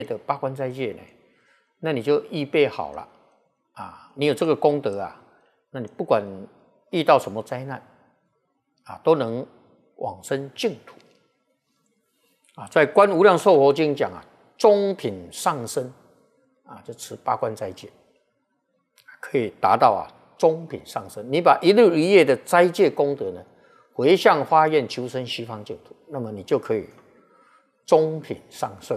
的八关斋戒呢，那你就预备好了啊，你有这个功德啊，那你不管遇到什么灾难啊，都能往生净土啊。在《观无量寿佛经》讲啊，中品上生啊，就持八关斋戒，可以达到啊中品上生。你把一日一夜的斋戒功德呢，回向发愿求生西方净土，那么你就可以中品上生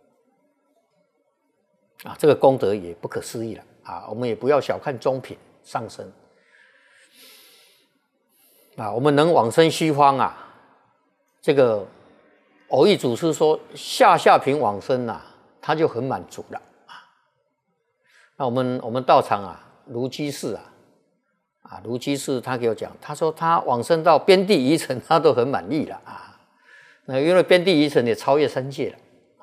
啊，这个功德也不可思议了啊！我们也不要小看中品上生啊，我们能往生西方啊，这个偶益祖师说下品往生啊，他就很满足了啊。那我们道场啊，卢居士卢居士他给我讲，他说他往生到边地一层，他都很满意了啊。那因为边地一层也超越三界了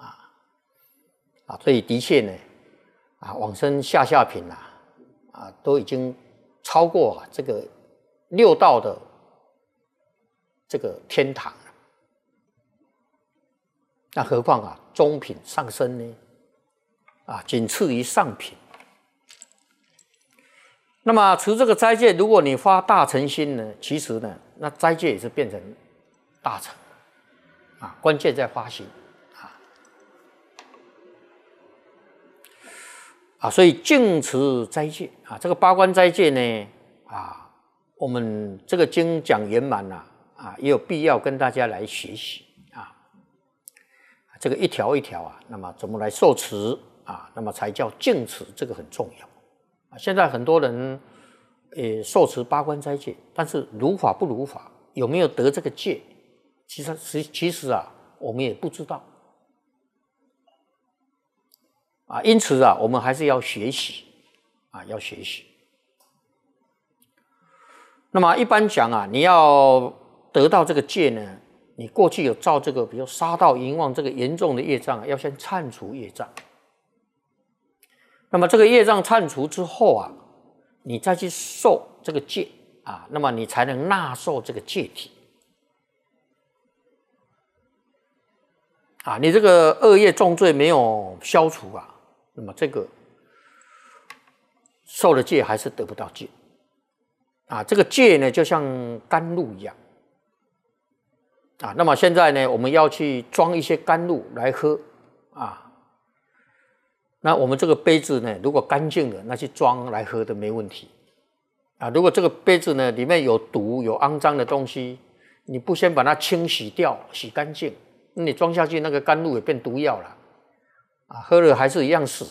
所以的确呢往生下品都已经超过这个六道的这个天堂了。那何况中品上生呢？仅次于上品。那么持这个斋戒，如果你发大乘心呢，其实呢，那斋戒也是变成大乘关键在发心所以净持斋戒这个八关斋戒呢我们这个经讲圆满也有必要跟大家来学习这个一条一条那么怎么来受持那么才叫净持，这个很重要现在很多人受持八关斋戒，但是如法不如法，有没有得这个戒？其实我们也不知道因此我们还是要学习要学习。那么一般讲你要得到这个戒呢，你过去有造这个比如杀盗淫妄这个严重的业障要先忏除业障。那么这个业障忏除之后你再去受这个戒那么你才能纳受这个戒体你这个恶业重罪没有消除那么这个受了戒还是得不到戒这个戒呢就像甘露一样那么现在呢我们要去装一些甘露来喝那我们这个杯子呢如果干净的，那去装来喝的没问题如果这个杯子呢里面有毒有肮脏的东西，你不先把它清洗掉洗干净，你装下去那个甘露也变毒药了喝了还是一样死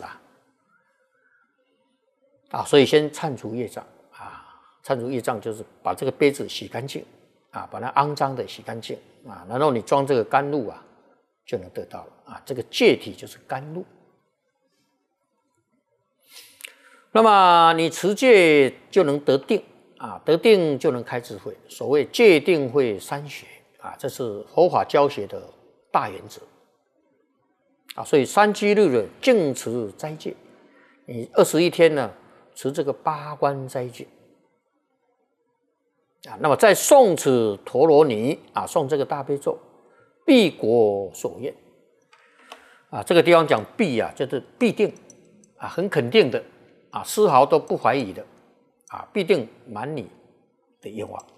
所以先忏除业障忏除业障就是把这个杯子洗干净把它肮脏的洗干净然后你装这个甘露就能得到了这个戒体就是甘露。那么你持戒就能得定得定就能开智慧，所谓戒定慧三学这是佛法教学的大原则所以37日的净持斋戒，你21天呢持这个八关斋戒那么再诵此陀罗尼诵这个大悲咒，必果所愿这个地方讲必就是必定很肯定的丝毫都不怀疑的必定满你的愿望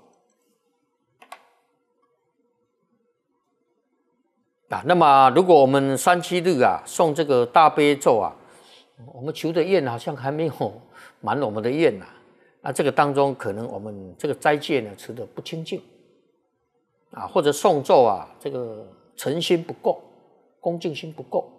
那么如果我们37日诵这个大悲咒我们求的愿好像还没有满我们的愿那这个当中可能我们这个斋戒呢持得不清净或者诵咒这个诚心不够，恭敬心不够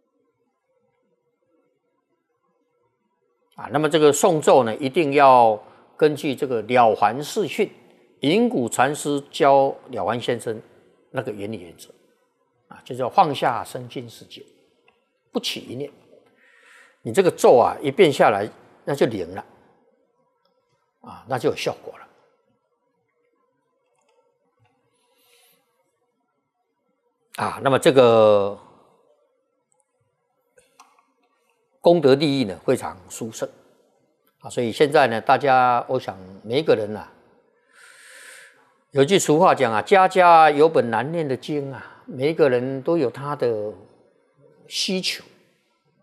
那么这个诵咒呢一定要根据这个了凡四训云谷禅师教了凡先生那个原理原则就叫放下身心世界，不起一念，你这个咒一变下来那就灵了那就有效果了那么这个功德利益呢非常殊胜所以现在呢大家我想每一个人有句俗话讲家家有本难念的经每一个人都有他的需求